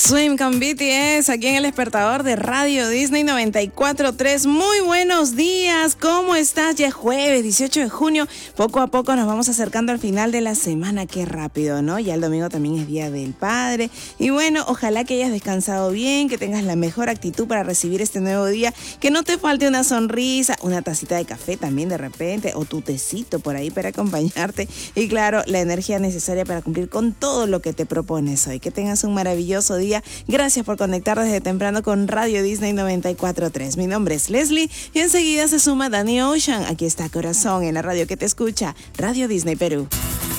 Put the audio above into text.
Swim con BTS aquí en el despertador de Radio Disney 94.3. Muy buenos días, ¿cómo estás? Ya es jueves 18 de junio, poco a poco nos vamos acercando al final de la semana. Qué rápido, ¿no? Ya el domingo también es Día del Padre. Y bueno, ojalá que hayas descansado bien, que tengas la mejor actitud para recibir este nuevo día, que no te falte una sonrisa, una tacita de café también de repente, o tu tecito por ahí para acompañarte. Y claro, la energía necesaria para cumplir con todo lo que te propones hoy. Que tengas un maravilloso día. Gracias por conectar desde temprano con Radio Disney 94.3. Mi nombre es Leslie y enseguida se suma Danny Ocean. Aquí está Corazón en la radio que te escucha, Radio Disney Perú.